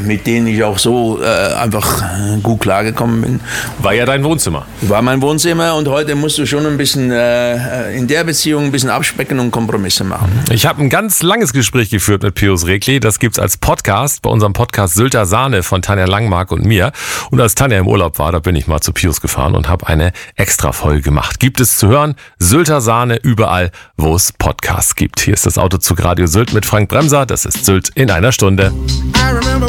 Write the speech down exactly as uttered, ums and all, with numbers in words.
mit denen ich auch so äh, einfach gut klargekommen bin. War ja dein Wohnzimmer. War mein Wohnzimmer und heute musst du schon ein bisschen äh, in der Beziehung ein bisschen abspecken und Kompromisse machen. Ich habe ein ganz langes Gespräch geführt mit Pius Rekli. Das gibt's als Podcast bei unserem Podcast Sylter Sahne von Tanja Langmark und mir. Und als Tanja im Urlaub war, da bin ich mal zu Pius gefahren und habe eine Extra-Folge gemacht. Gibt es zu hören, Sylter Sahne überall, wo es Podcasts gibt. Hier ist das Autozug Radio Sylt mit Frank Bremser. Das ist Sylt in einer Stunde.